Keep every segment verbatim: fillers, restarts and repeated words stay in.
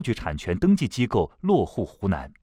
据产权登记机构落户湖南。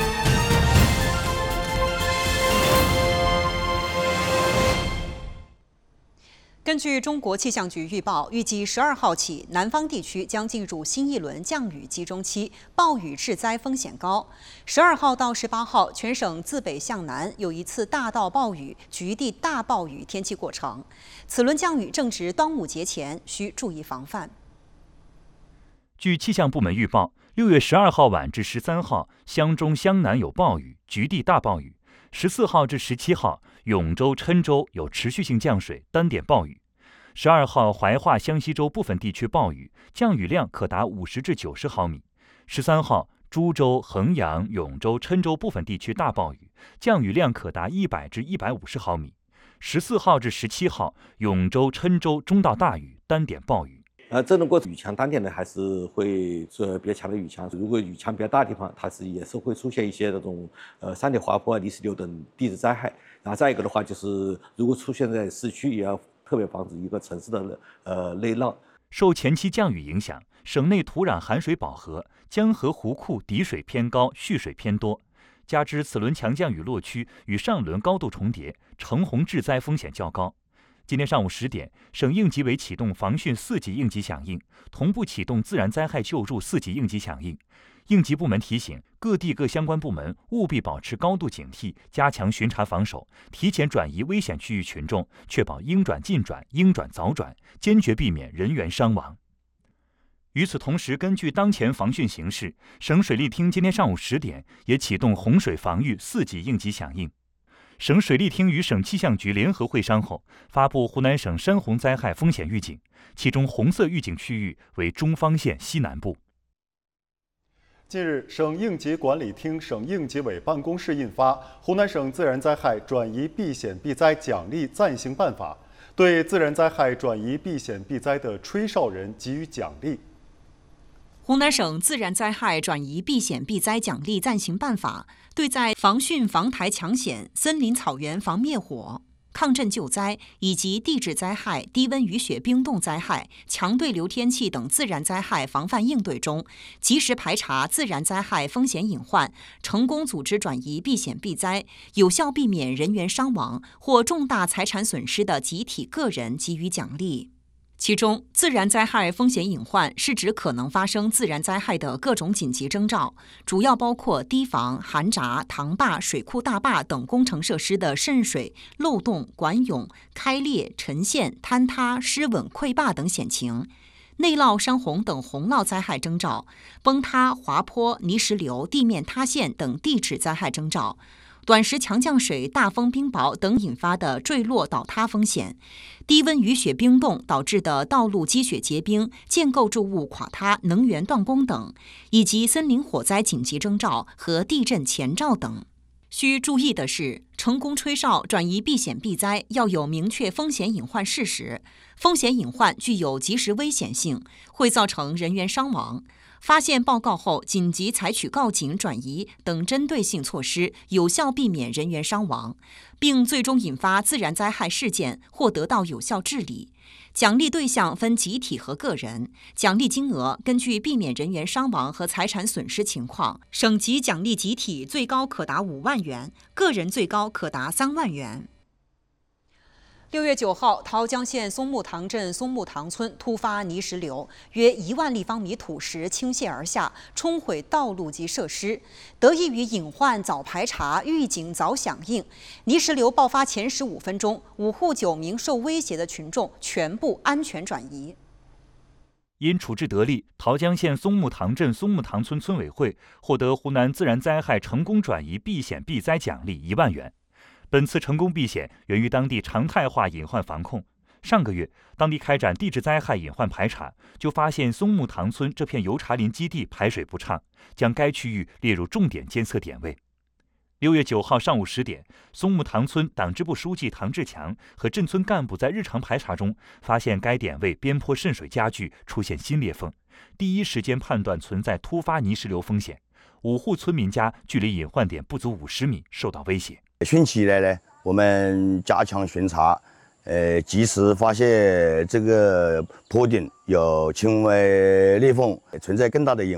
根据中国气象局预报，预计十二号起，南方地区将进入新一轮降雨集中期，暴雨致灾风险高。十二号到十八号，全省自北向南有一次大到暴雨、局地大暴雨天气过程。此轮降雨正值端午节前，需注意防范。 据气象部门预报，六月十二号晚至十三号，湘中、湘南有暴雨，局地大暴雨；十四号至十七号，永州、郴州有持续性降水，单点暴雨。十二号，怀化、湘西州部分地区暴雨，降雨量可达五十至九十毫米。十三号，株洲、衡阳、永州、郴州部分地区大暴雨，降雨量可达一百至一百五十毫米。十四号至十七号，永州、郴州中到大雨，单点暴雨。 呃，这种过雨强单点的还是会呃比较强的雨强。如果雨强比较大的地方，它是也是会出现一些这种呃山体滑坡、泥石流等地质灾害。然后再一个的话，就是如果出现在市区，也要特别防止一个城市的呃内涝。 受前期降雨影响，省内土壤含水饱和，江河湖库底水偏高，蓄水偏多。加之此轮强降雨落区与上轮高度重叠，橙红致灾风险较高。今天上午十点，省应急委启动防汛四级应急响应，同步启动自然灾害救助四级应急响应。应急部门提醒各地各相关部门务必保持高度警惕，加强巡查防守，提前转移危险区域群众，确保应转尽转、应转早转，坚决避免人员伤亡。与此同时，根据当前防汛形势，省水利厅今天上午十点也启动洪水防御四级应急响应。省水利厅与省气象局联合会商后，发布湖南省山洪灾害风险预警，其中红色预警区域为中方县西南部。 近日，省应急管理厅、省应急委办公室印发《湖南省自然灾害转移避险避灾奖励暂行办法》，对自然灾害转移避险避灾的吹哨人给予奖励。 湖南省自然灾害转移避险避灾奖励暂行办法对在防汛防台抢险、森林草原防灭火、抗震救灾以及地质灾害、低温雨雪冰冻灾害、强对流天气等自然灾害防范应对中，及时排查自然灾害风险隐患，成功组织转移避险避灾，有效避免人员伤亡或重大财产损失的集体个人给予奖励。其中，自然灾害风险隐患是指可能发生自然灾害的各种紧急征兆，主要包括堤防、涵闸、塘坝、水库大坝等工程设施的渗水、漏洞、管涌、开裂、沉陷、坍塌、失稳溃坝等险情；内涝、山洪等洪涝灾害征兆；崩塌、滑坡、泥石流、地面塌陷等地质灾害征兆；短时强降水、大风冰雹等引发的坠落倒塌风险；低温雨雪冰冻导致的道路积雪结冰、建构筑物垮塌、能源断供等，以及森林火灾紧急征兆和地震前兆等。需注意的是，成功吹哨转移避险避灾要有明确风险隐患事实，风险隐患具有即时危险性，会造成人员伤亡。发现报告后，紧急采取告警、转移等针对性措施，有效避免人员伤亡，并最终引发自然灾害事件或得到有效治理。奖励对象分集体和个人，奖励金额根据避免人员伤亡和财产损失情况，省级奖励集体最高可达五万元，个人最高可达三万元。六月九号，桃江县松木塘镇松木塘村突发泥石流，约一万立方米土石倾泻而下，冲毁道路及设施。得益于隐患早排查、预警早响应，泥石流爆发前十五分钟，五户九名受威胁的群众全部安全转移。 因处置得力，桃江县松木塘镇松木塘村村委会获得湖南自然灾害成功转移避险避灾奖励一万元。本次成功避险源于当地常态化隐患防控。上个月，当地开展地质灾害隐患排查，就发现松木塘村这片油茶林基地排水不畅，将该区域列入重点监测点位。六月九号上午十点，松木塘村党支部书记唐志强和镇村干部在日常排查中发现该点位边坡渗水加剧，出现新裂缝，第一时间判断存在突发泥石流风险。五户村民家距离隐患点不足五十米，受到威胁。 汛期以来呢，我们加强巡查，呃，及时发现这个坡顶有轻微裂缝，存在更大的隐患，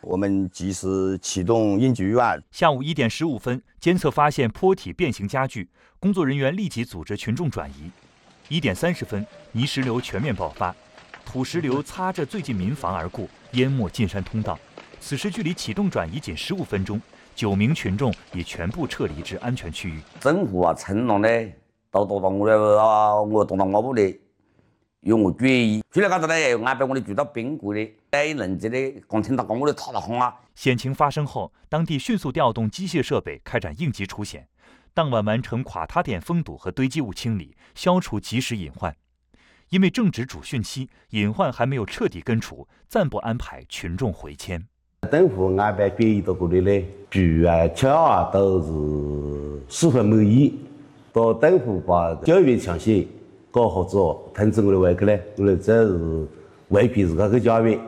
我们及时启动应急预案。 下午一点十五分，监测发现坡体变形加剧，工作人员立即组织群众转移。一点三十分，泥石流全面爆发，土石流擦着最近民房而过，淹没进山通道。此时距离启动转移仅十五分钟，九名群众已全部撤离至安全区域。 政府啊承诺呢，到到到我哋啊，我到到我屋里，要我注意。出嚟嗰度咧，又安排我哋住到賓館咧，喺鄰居咧講聽到講我哋塌咗啊。 險情發生後，當地迅速調動機械設備，開展應急除險。當晚完成垮塌點封堵和堆積物清理，消除及時隱患。因為正值主汛期，隱患還沒有徹底根除，暫不安排群眾回遷。 政府安排轉移到嗰度咧，住啊、吃啊都是十分滿意。到政府把教育搶先搞好之後，通知我哋回去咧，我哋這是維護自家嘅家園。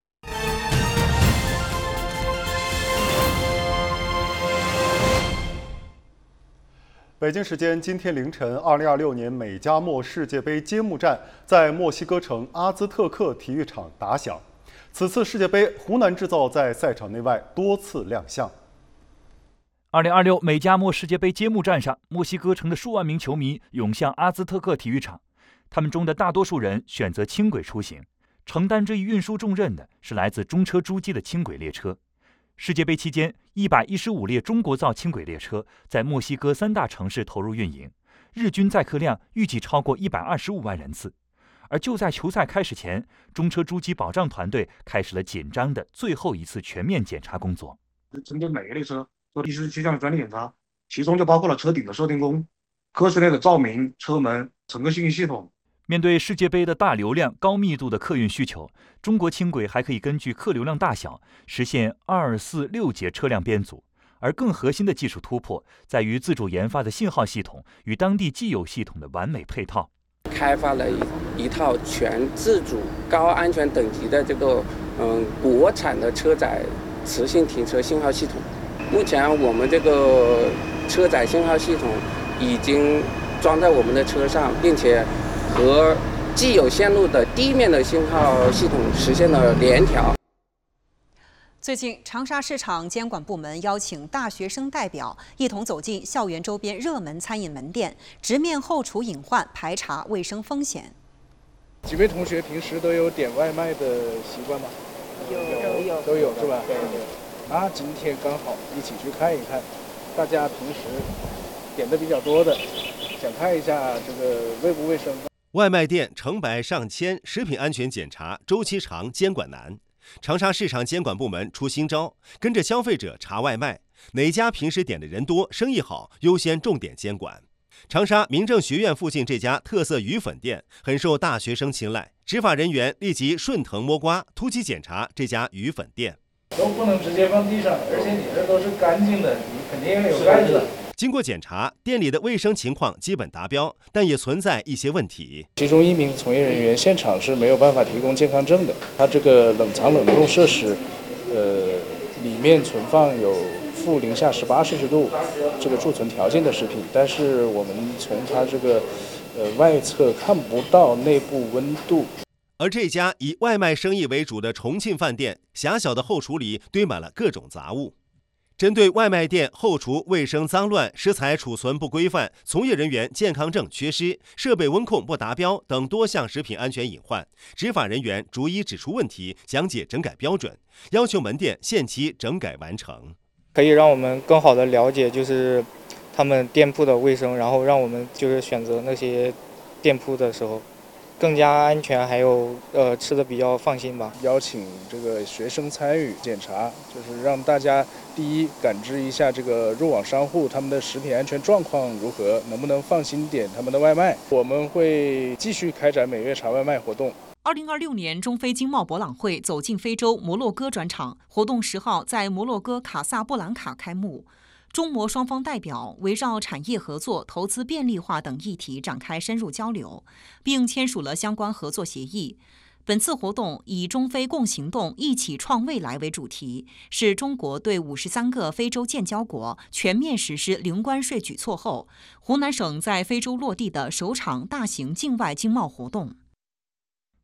北京时间今天凌晨，二零二六年美加墨世界杯揭幕战在墨西哥城阿兹特克体育场打响。此次世界杯，湖南制造在赛场内外多次亮相。 二零二六美加墨世界杯揭幕战上，墨西哥城的数万名球迷涌向阿兹特克体育场，他们中的大多数人选择轻轨出行。承担这一运输重任的是来自中车诸机的轻轨列车。世界杯期间，一百一十五列中国造轻轨列车在墨西哥三大城市投入运营，日均载客量预计超过一百二十五万人次。而就在球赛开始前，中车诸机保障团队开始了紧张的最后一次全面检查工作。 针对每个列车做第十七项专利检查，其中就包括了车顶的射电工、科室内的照明、车门、整个信息系统。 面对世界杯的大流量、高密度的客运需求，中国轻轨还可以根据客流量大小实现二、四、六节车辆编组。而更核心的技术突破在于自主研发的信号系统与当地既有系统的完美配套。 开发了一一套全自主、高安全等级的这个嗯国产的车载磁性停车信号系统。目前我们这个车载信号系统已经装在我们的车上，并且和既有线路的地面的信号系统实现了联调。 最近，长沙市场监管部门邀请大学生代表一同走进校园周边热门餐饮门店，直面后厨隐患，排查卫生风险。 几位同学平时都有点外卖的习惯吗？ 有，都有， 都有是吧？ 对。 那今天刚好一起去看一看，大家平时点的比较多的，想看一下这个卫不卫生。 外卖店成百上千，食品安全检查周期长，监管难。长沙市场监管部门出新招，跟着消费者查外卖，哪家平时点的人多、生意好，优先重点监管。长沙民政学院附近这家特色鱼粉店很受大学生青睐，执法人员立即顺藤摸瓜，突击检查这家鱼粉店。 都不能直接放地上，而且你这都是干净的，你肯定要有盖子。 经过检查，店里的卫生情况基本达标，但也存在一些问题。 其中一名从业人员现场是没有办法提供健康证的，他这个冷藏冷冻设施，呃，里面存放有负零下十八摄氏度这个贮存条件的食品，但是我们从它这个呃外侧看不到内部温度。 而这家以外卖生意为主的重庆饭店，狭小的后厨里堆满了各种杂物。针对外卖店后厨卫生脏乱、食材储存不规范、从业人员健康证缺失、设备温控不达标等多项食品安全隐患，执法人员逐一指出问题，讲解整改标准，要求门店限期整改完成。 可以让我们更好的了解就是他们店铺的卫生，然后让我们就是选择那些店铺的时候更加安全，还有呃吃的比较放心吧。 邀请这个学生参与检查，就是让大家第一感知一下这个入网商户他们的食品安全状况如何，能不能放心点他们的外卖。我们会继续开展每月查外卖活动。 二零二六年中非经贸博览会走进非洲摩洛哥专场活动十号在摩洛哥卡萨布兰卡开幕。中摩双方代表围绕产业合作、投资便利化等议题展开深入交流，并签署了相关合作协议。本次活动以中非共行动、一起创未来为主题，是中国对五十三个非洲建交国全面实施零关税举措后，湖南省在非洲落地的首场大型境外经贸活动。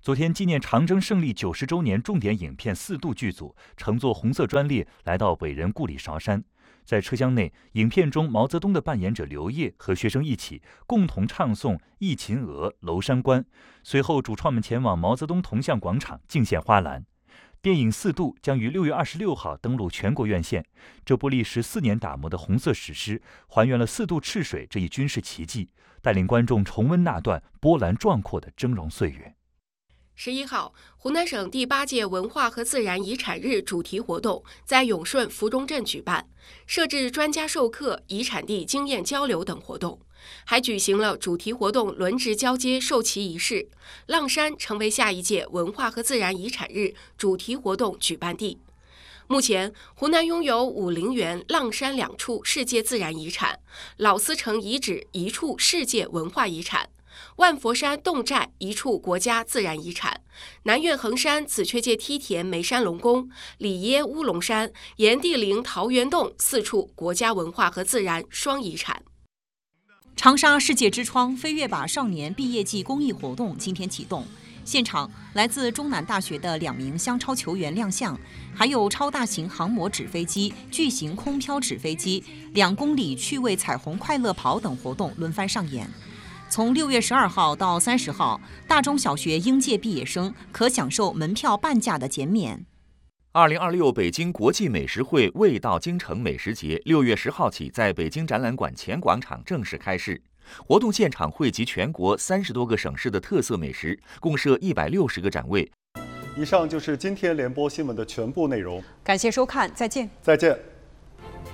昨天，纪念长征胜利九十周年重点影片四渡剧组乘坐红色专列来到伟人故里韶山。在车厢内，影片中毛泽东的扮演者刘烨和学生一起共同唱诵《忆秦娥·娄山关》。随后，主创们前往毛泽东铜像广场敬献花篮。电影《四渡》将于六月二十六号登陆全国院线。这部历时四年打磨的红色史诗，还原了四渡赤水这一军事奇迹，带领观众重温那段波澜壮阔的峥嵘岁月。 十一号，湖南省第八届文化和自然遗产日主题活动在永顺福中镇举办，设置专家授课、遗产地经验交流等活动，还举行了主题活动轮值交接授旗仪式。浪山成为下一届文化和自然遗产日主题活动举办地。目前，湖南拥有武陵源、浪山两处世界自然遗产，老司城遗址一处世界文化遗产。万佛山侗寨一处国家自然遗产，南岳衡山紫雀界梯田梅山龙宫、里耶乌龙山、炎帝陵桃源洞四处国家文化和自然双遗产。 长沙世界之窗飞跃吧少年毕业季公益活动今天启动，现场来自中南大学的两名香超球员亮相，还有超大型航模纸飞机、巨型空飘纸飞机、两公里趣味彩虹快乐跑等活动轮番上演。从六月十二号到三十号，大中小学应届毕业生可享受门票半价的减免。 二零二六北京国际美食会味道京城美食节六月十号起在北京展览馆前广场正式开市。活动现场汇集全国三十多个省市的特色美食，共设一百六十个展位。 以上就是今天联播新闻的全部内容。 感谢收看，再见。 再见。